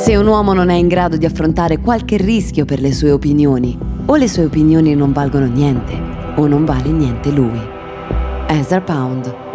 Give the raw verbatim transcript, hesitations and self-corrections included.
Se un uomo non è in grado di affrontare qualche rischio per le sue opinioni, o le sue opinioni non valgono niente, o non vale niente lui. Ezra Pound.